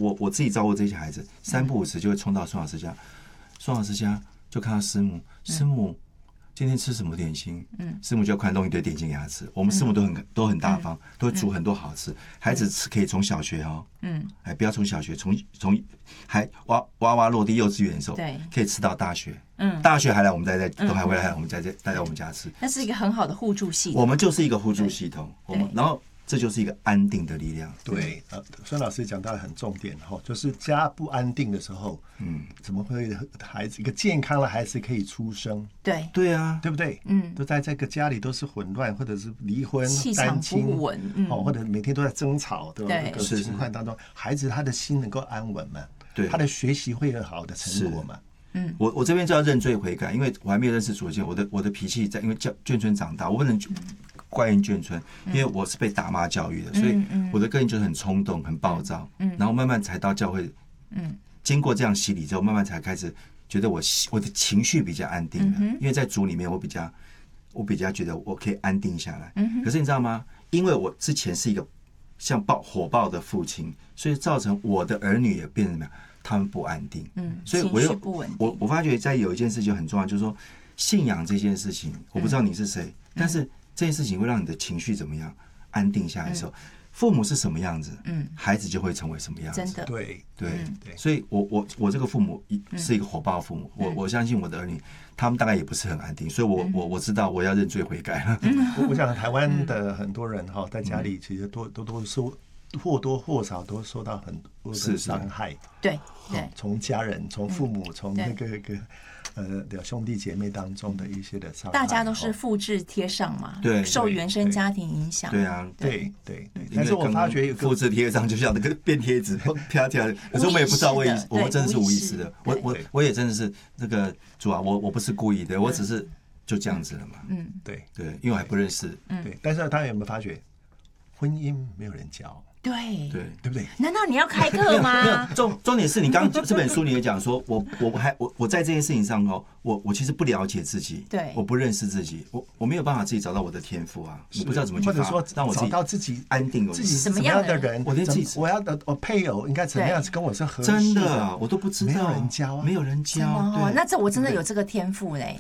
我自己照顾这些孩子，3不5时就会冲到宋老师家，宋老师家就看到师母今天吃什么点心？师母就要快弄一堆点心给他吃。我们师母都很大方，都会煮很多好吃。孩子可以从小学不要从小学，从还娃落地幼稚园的时候，可以吃到大学。大学还来我们都还会来我们带在我们家吃。 那是一个很好的互助系统。 我们就是一个互助系统，然后这就是一个安定的力量。 对，孙老师讲到很重点就是家不安定的时候，怎么会孩子一个健康的孩子可以出生？ 对啊， 对不对？都在这个家里都是混乱，或者是离婚、单亲，或者每天都在争吵的各种情况当中，孩子他的心能够安稳嘛？对，他的学习会有好的成果嘛？ 我这边就要认罪悔改，因为我还没有认识主前，我的脾气因为眷村长大，我不能怪怨眷村，因为我是被打骂教育的，所以我的个性就是很冲动、很暴躁，然后慢慢才到教会，经过这样洗礼之后，慢慢才开始觉得我的情绪比较安定了，因为在主里面我比较觉得我可以安定下来。可是你知道吗？因为我之前是一个像火爆的父亲，所以造成我的儿女也变成什么样？他们不安定，所以我发觉在有一件事情很重要，就是说信仰这件事情，我不知道你是谁，但是这件事情会让你的情绪怎么样安定下来的时候，父母是什么样子，孩子就会成为什么样子。 真的， 对， 所以我这个父母是一个火爆父母，我相信我的儿女他们大概也不是很安定，所以我知道我要认罪悔改了。 我想台湾的很多人在家里其实都或多或少都受到很多的伤害， 对， 从家人、从父母、从那个兄弟姐妹当中的一些的伤害， 大家都是复制贴上嘛，受原生家庭影响， 对啊， 对。但是我发觉有复制贴上，就像那个便贴纸啪啪，可是我们也不知道我们真的是无意识的，我也真的是那个主啊，我不是故意的，我只是就这样子了嘛， 对， 因为我还不认识， 对。但是大家有没有发觉，婚姻没有人教？ 对不对？ 难道你要开课吗？ 没有，重点是你刚这本书你也讲说，我在这件事情上我其实不了解自己，我不认识自己，我没有办法自己找到我的天赋啊，我不知道怎么去或者说让我找到自己安定， 自己什么样的人， 我连自己我要的配偶应该怎么样跟我是合适的， 真的我都不知道， 没有人教啊， 没有人教。 那我真的有这个天赋嘞。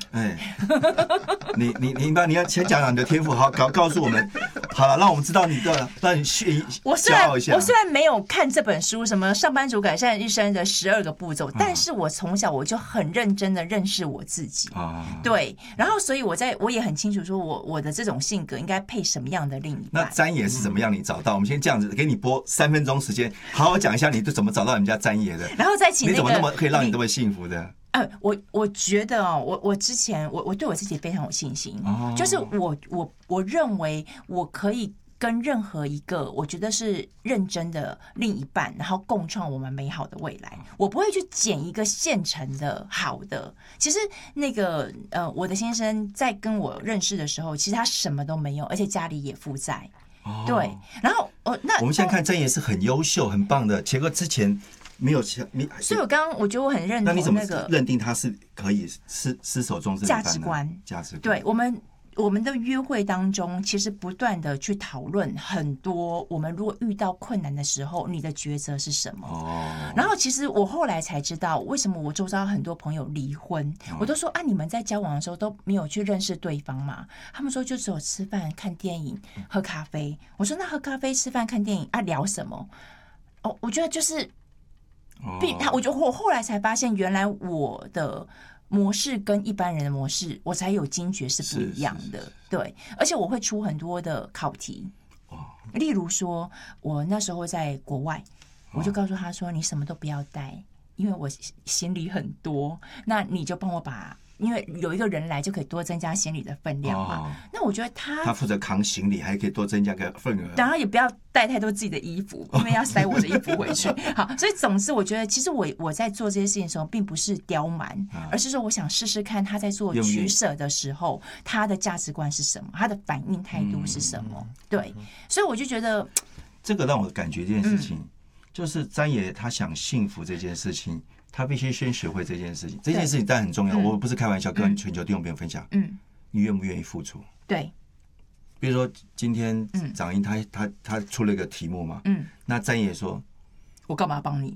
你要先讲你的天赋，好告诉我们，好了，让我们知道你的，让你骄傲一下。 我虽然没有看这本书，什么上班族改善一生的12个步骤，但是我从小我就很认真的认识我自己，对，然后所以我也很清楚说我的这种性格应该配什么样的另一半。 那詹爷是怎么样你找到？我们先这样子给你播3分钟时间，好好讲一下你怎么找到人家詹爷的， 然后再请你怎么那么可以让你这么幸福的？ 我觉得我之前我对我自己非常有信心，就是我认为我可以跟任何一个我觉得是认真的另一半，然后共创我们美好的未来。我不会去捡一个现成的好的。其实那个我的先生在跟我认识的时候，其实他什么都没有，而且家里也负债。对，然后那我们现在看詹爷是很优秀、很棒的，结果之前没有，所以我我觉得我很认同那个。 那你怎么认定他是可以厮守终身？ 价值观。对，我们的约会当中，其实不断的去讨论很多，我们如果遇到困难的时候，你的抉择是什么？然后其实我后来才知道，为什么我周遭很多朋友离婚，我都说你们在交往的时候都没有去认识对方嘛？他们说就只有吃饭、看电影、喝咖啡。我说那喝咖啡、吃饭、看电影聊什么？我觉得就是，我后来才发现，原来我的模式跟一般人的模式，我才有惊觉是不一样的。对，而且我会出很多的考题，例如说，我那时候在国外，我就告诉他说：“你什么都不要带，因为我行李很多，那你就帮我把。”因为有一个人来就可以多增加行李的分量嘛，那我觉得他负责扛行李，还可以多增加个份额。 然后也不要带太多自己的衣服，因为要塞我的衣服回去。好，所以总之我觉得，其实我在做这些事情的时候，并不是刁蛮，而是说我想试试看他在做取舍的时候，他的价值观是什么，他的反应态度是什么。对，所以我就觉得这个让我感觉这件事情，就是詹爷他想幸福这件事情。他必须先学会这件事情，这件事情当然很重要。我不是开玩笑，跟全球弟兄朋友分享。你愿不愿意付出？ 对。 比如说今天长英他出了一个题目嘛，那詹爷说：“ 我干嘛帮你？”